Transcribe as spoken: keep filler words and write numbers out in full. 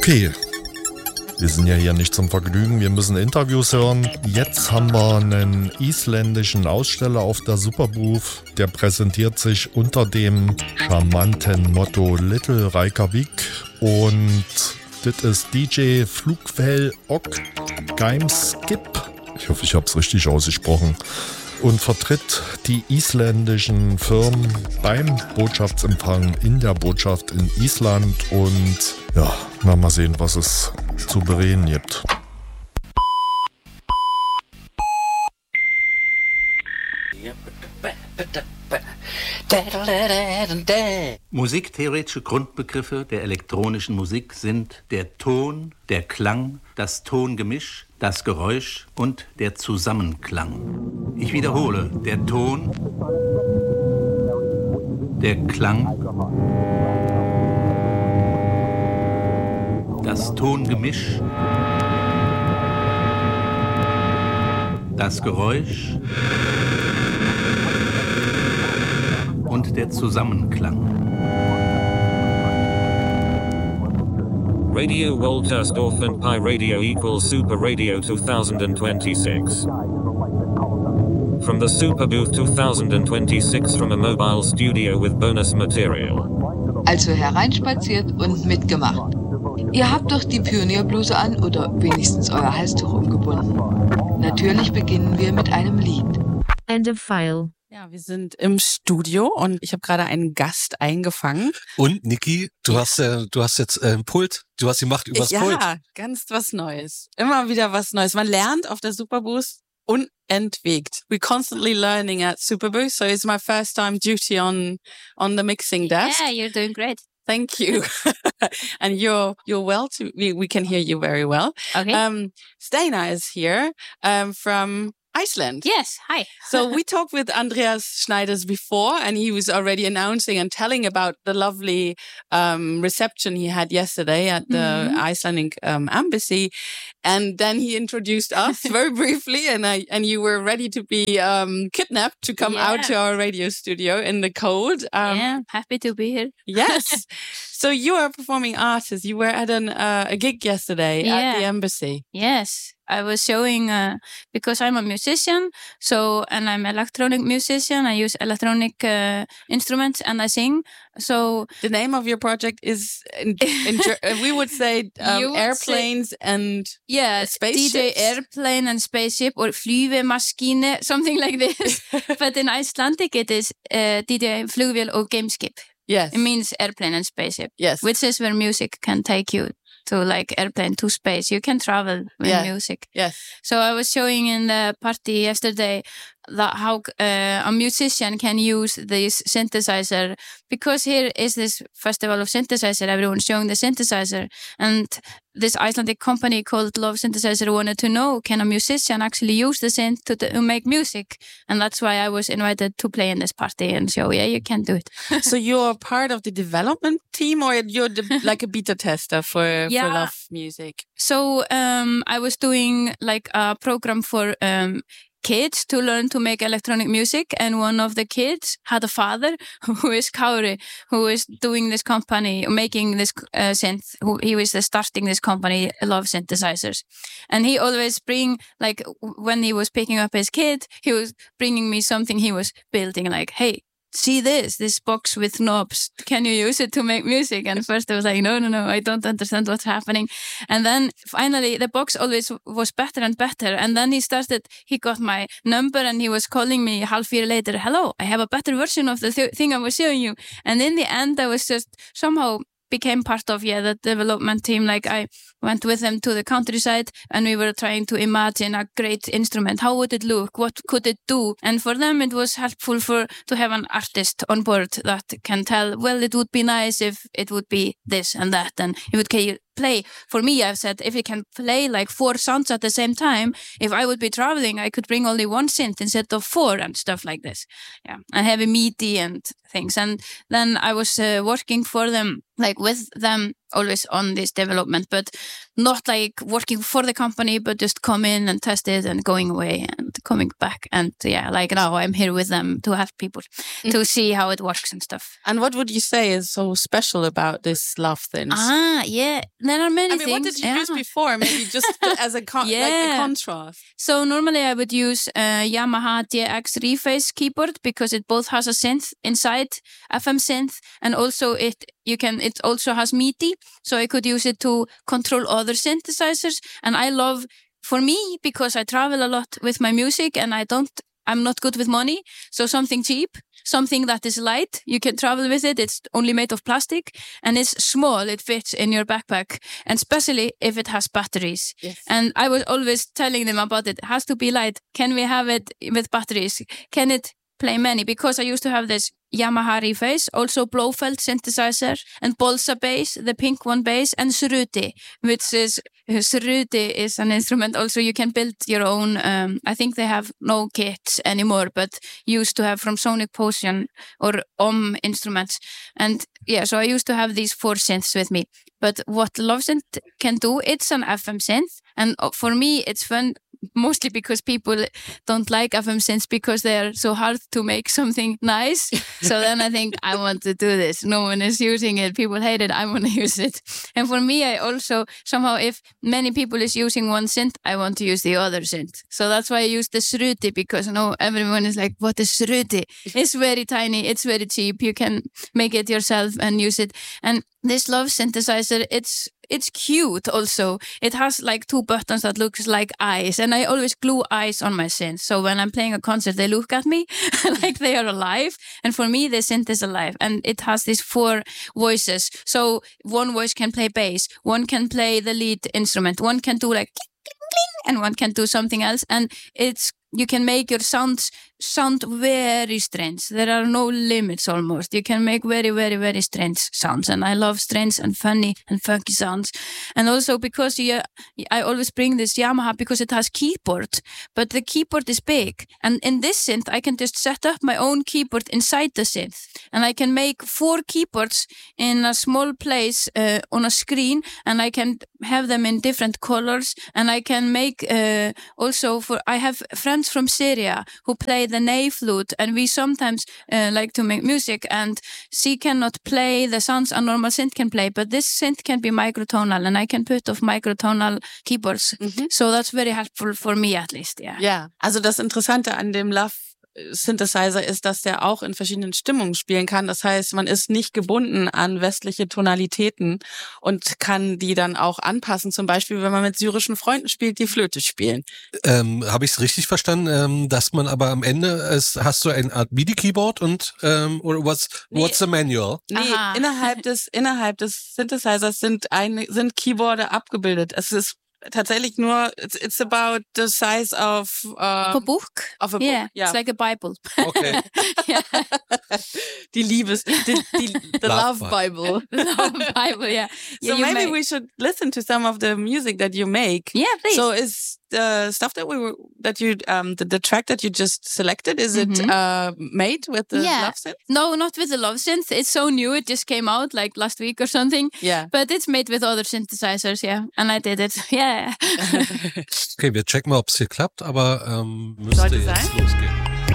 Okay, wir sind ja hier nicht zum Vergnügen, wir müssen Interviews hören. Jetzt haben wir einen isländischen Aussteller auf der Superbooth, der präsentiert sich unter dem charmanten Motto Little Reykjavik und das ist D J Flugvel Ok Gaimskip. Ich hoffe, ich habe es richtig ausgesprochen. Und vertritt die isländischen Firmen beim Botschaftsempfang in der Botschaft in Island. Und ja, na, mal sehen, was es zu bereden gibt. Musiktheoretische Grundbegriffe der elektronischen Musik sind der Ton, der Klang, das Tongemisch, das Geräusch und der Zusammenklang. Ich wiederhole, der Ton, der Klang, das Tongemisch, das Geräusch und der Zusammenklang. Radio Woltersdorf and Pi Radio equals Super Radio twenty twenty-six. From the Super Booth twenty twenty-six from a mobile studio with bonus material. Also hereinspaziert und mitgemacht. Ihr habt doch die Pionierbluse an oder wenigstens euer Halstuch umgebunden. Natürlich beginnen wir mit einem Lied. End of file. Ja, wir sind im Studio und ich habe gerade einen Gast eingefangen. Und Niki, du hast äh, du hast jetzt äh, ein Pult, du hast die Macht übers ja, Pult. Ja, ganz was Neues. Immer wieder was Neues. Man lernt auf der Superbooth unentwegt. We're constantly learning at Superbooth, so it's my first time duty on on the mixing desk. Yeah, you're doing great. Thank you. And you're you're well too. We we can hear you very well. Okay. Um, Steina is here um, from Iceland. Yes, hi. So we talked with Andreas Schneiders before, and he was already announcing and telling about the lovely um, reception he had yesterday at the mm-hmm. Icelandic um, embassy. And then he introduced us very briefly, and I, and you were ready to be um, kidnapped to come yeah. out to our radio studio in the cold. Um, yeah, happy to be here. Yes. So you are a performing artist. You were at an, uh, a gig yesterday yeah. at the embassy. Yes. I was showing, uh, because I'm a musician, so, and I'm an electronic musician. I use electronic uh, instruments and I sing. So the name of your project is, in, in, we would say, um, would airplanes say, and yeah, spaceships. D J airplane and spaceship or flyvemaskine, something like this. But in Icelandic it is uh, D J flugvél og geimskip. Yes. It means airplane and spaceship. Yes. Which is where music can take you to, like airplane to space. You can travel with yeah. music. Yes. So I was showing in the party yesterday that how uh, a musician can use this synthesizer, because here is this festival of synthesizer. Everyone's showing the synthesizer, and this Icelandic company called Love Synthesizer wanted to know, can a musician actually use the synth to, to make music? And that's why I was invited to play in this party and show, yeah, you can do it. So you're part of the development team, or you're the, like a beta tester for, yeah. for Love Music? So um, I was doing like a program for um, kids to learn to make electronic music, and one of the kids had a father who is Kauri, who is doing this company, making this uh, synth. Who he was starting this company, Love Synthesizers, and he always bring, like when he was picking up his kid, he was bringing me something he was building, like, hey, see this, this box with knobs. Can you use it to make music? And first I was like, no, no, no, I don't understand what's happening. And then finally the box always was better and better. And then he started, he got my number and he was calling me half year later, hello, I have a better version of the th- thing I was showing you. And in the end, I was just somehow became part of yeah the development team. Like I went with them to the countryside and we were trying to imagine a great instrument. How would it look? What could it do? And for them it was helpful for to have an artist on board that can tell, well, it would be nice if it would be this and that, and it would play. For me, I've said, if it can play like four sounds at the same time, if I would be traveling, I could bring only one synth instead of four and stuff like this. Yeah, and have a MIDI and things. And then I was uh, working for them, like with them always on this development, but not like working for the company, but just come in and test it and going away and coming back. And yeah, like now I'm here with them to help people mm-hmm. to see how it works and stuff. And what would you say is so special about this love things? Ah, yeah, there are many I mean, things. What did you yeah. use before? Maybe just as a, con- yeah. like a contrast. So normally I would use a Yamaha D X Reface keyboard because it both has a synth inside, F M synth, and also it you can it also has MIDI, so I could use it to control other synthesizers. And I love, for me, because I travel a lot with my music and I don't I'm not good with money, so something cheap, something that is light, you can travel with it, it's only made of plastic, and it's small, it fits in your backpack, and especially if it has batteries. Yes. And I was always telling them about it, it has to be light, can we have it with batteries, can it play many, because I used to have this Yamaha Reface, also Blofeld synthesizer, and Bolsa bass, the pink one bass, and Sruti, which is, Sruti is an instrument also you can build your own, um, I think they have no kits anymore, but used to have from Sonic Potion or Om instruments. And yeah, so I used to have these four synths with me. But what LoveSynth can do, it's an F M synth, and for me it's fun, mostly because people don't like F M synths because they're so hard to make something nice. So then I think I want to do this. No one is using it. People hate it. I want to use it. And for me, I also somehow, if many people is using one synth, I want to use the other synth. So that's why I use the Sruti, because I know everyone is like, what is Sruti? It's very tiny. It's very cheap. You can make it yourself and use it. And this Love synthesizer, it's it's cute also. It has like two buttons that looks like eyes, and I always glue eyes on my synth. So when I'm playing a concert, they look at me like they are alive. And for me, the synth is alive, and it has these four voices. So one voice can play bass, one can play the lead instrument, one can do like cling, cling, cling, and one can do something else. And it's you can make your sounds sound very strange. There are no limits almost. You can make very, very, very strange sounds. And I love strange and funny and funky sounds. And also because you, I always bring this Yamaha because it has keyboard, but the keyboard is big. And in this synth, I can just set up my own keyboard inside the synth. And I can make four keyboards in a small place uh, on a screen, and I can have them in different colors. And I can make uh, also for, I have friends from Syria who play the ney flute, and we sometimes uh, like to make music, and she cannot play the sounds a normal synth can play, but this synth can be microtonal, and I can put off microtonal keyboards. Mm-hmm. So that's very helpful for me at least, yeah. Ja, also das Interessante an dem Love Synthesizer ist, dass der auch in verschiedenen Stimmungen spielen kann. Das heißt, man ist nicht gebunden an westliche Tonalitäten und kann die dann auch anpassen. Zum Beispiel, wenn man mit syrischen Freunden spielt, die Flöte spielen. Ähm, habe ich es richtig verstanden, ähm, dass man aber am Ende, es, hast du eine Art MIDI-Keyboard und ähm, oder what's, nee, what's the manual? Nee, innerhalb des, innerhalb des Synthesizers sind, ein, sind Keyboarde abgebildet. Es ist tatsächlich nur, it's, it's about the size of um, a book. Of a yeah, book. Yeah, it's like a Bible. Okay. Yeah. Die Liebes, die, die, the Love, love Bible. The Love Bible, yeah. So yeah, maybe may- we should listen to some of the music that you make. Yeah, please. So is the stuff that we were, that you, um, the, the track that you just selected, is mm-hmm. it uh, made with the yeah. Love synth? No, not with the Love synth. It's so new. It just came out like last week or something. Yeah. But it's made with other synthesizers, yeah. And I did it. Yeah. Okay, wir checken mal, ob es hier klappt, aber ähm, müsste Sollte jetzt sein. losgehen.